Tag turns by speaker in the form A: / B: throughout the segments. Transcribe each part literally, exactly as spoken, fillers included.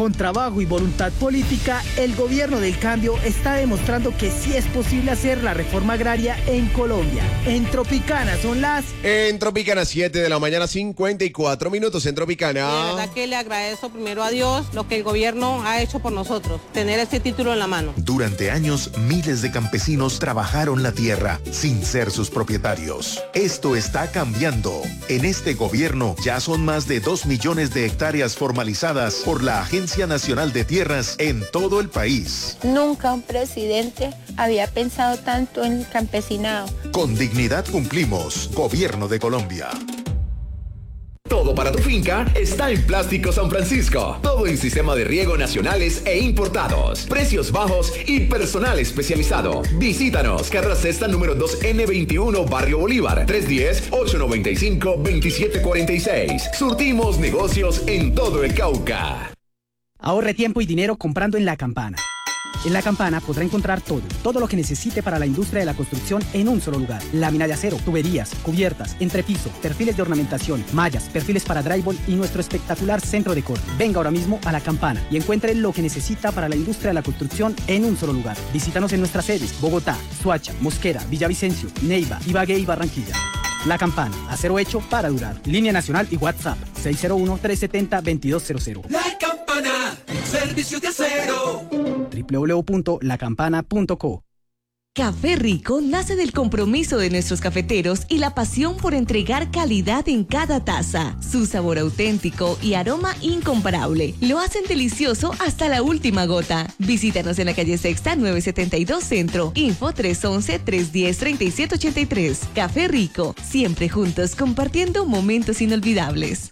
A: Con trabajo y voluntad política, el gobierno del cambio está demostrando que sí es posible hacer la reforma agraria en Colombia. En Tropicana son las...
B: En Tropicana, siete de la mañana, cincuenta y cuatro minutos en Tropicana.
C: De verdad que le agradezco primero a Dios lo que el gobierno ha hecho por nosotros, tener este título en la mano.
D: Durante años, miles de campesinos trabajaron la tierra sin ser sus propietarios. Esto está cambiando. En este gobierno ya son más de dos millones de hectáreas formalizadas por la Agencia Nacional de Tierras en todo el país.
E: Nunca un presidente había pensado tanto en el campesinado.
D: Con dignidad cumplimos. Gobierno de Colombia.
F: Todo para tu finca está en Plástico San Francisco. Todo en sistema de riego nacionales e importados. Precios bajos y personal especializado. Visítanos, Carrera Sexta número dos N veintiuno, Barrio Bolívar, tres uno cero, ocho nueve cinco, dos siete cuatro seis. Surtimos negocios en todo el Cauca.
A: Ahorre tiempo y dinero comprando en La Campana. En La Campana podrá encontrar todo, todo lo que necesite para la industria de la construcción en un solo lugar. Lámina de acero, tuberías, cubiertas, entrepiso, perfiles de ornamentación, mallas, perfiles para drywall y nuestro espectacular centro de corte. Venga ahora mismo a La Campana y encuentre lo que necesita para la industria de la construcción en un solo lugar. Visítanos en nuestras sedes: Bogotá, Soacha, Mosquera, Villavicencio, Neiva, Ibagué y Barranquilla. La Campana, acero hecho para durar. Línea nacional y WhatsApp seis cero uno, tres siete cero, dos dos cero cero.
G: La Campana, servicio de acero.
A: doble u doble u doble u punto la campana punto co.
H: Café Rico nace del compromiso de nuestros cafeteros y la pasión por entregar calidad en cada taza. Su sabor auténtico y aroma incomparable lo hacen delicioso hasta la última gota. Visítanos en la calle Sexta nueve setenta y dos Centro. Info tres once, tres diez, treinta y siete ochenta y tres. Café Rico, siempre juntos compartiendo momentos inolvidables.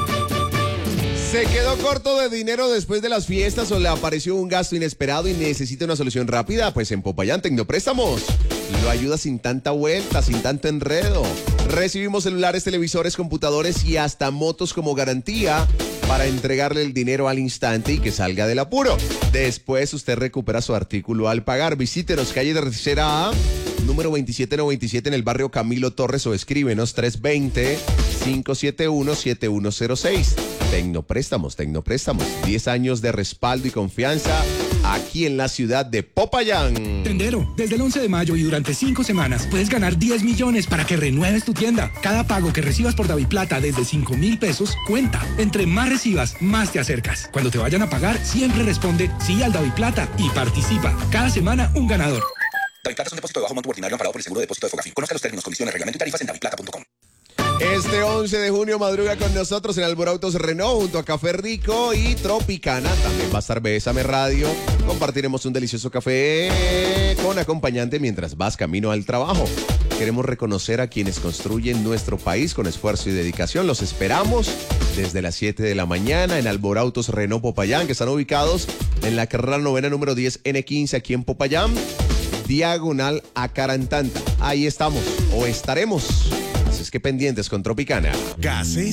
B: ¿Se quedó corto de dinero después de las fiestas o le apareció un gasto inesperado y necesita una solución rápida? Pues en Popayán Tecnopréstamos lo ayuda sin tanta vuelta, sin tanto enredo. Recibimos celulares, televisores, computadores y hasta motos como garantía para entregarle el dinero al instante y que salga del apuro. Después usted recupera su artículo al pagar. Visítenos, calle de Tercera A, número veintisiete noventa y siete en el barrio Camilo Torres, o escríbenos tres dos cero, cinco siete uno, siete uno cero seis. Tecnopréstamos, Tecnopréstamos, diez años de respaldo y confianza aquí en la ciudad de Popayán.
I: Tendero, desde el once de mayo y durante cinco semanas puedes ganar diez millones para que renueves tu tienda. Cada pago que recibas por Daviplata desde cinco mil pesos cuenta. Entre más recibas, más te acercas. Cuando te vayan a pagar, siempre responde sí al Daviplata y participa. Cada semana un ganador.
J: Daviplata es un depósito de bajo monto ordinario amparado por el seguro de depósito de Fogafín. Conozca los términos, condiciones, reglamento y tarifas en daviplata punto com.
B: Este once de junio madruga con nosotros en Alborautos Renault junto a Café Rico y Tropicana. También va a estar Bésame Radio. Compartiremos un delicioso café con acompañante mientras vas camino al trabajo. Queremos reconocer a quienes construyen nuestro país con esfuerzo y dedicación. Los esperamos desde las siete de la mañana en Alborautos Renault Popayán, que están ubicados en la carrera novena número diez N quince aquí en Popayán, diagonal a Carantanta. Ahí estamos o estaremos. Así es que pendientes con Tropicana.
D: Gases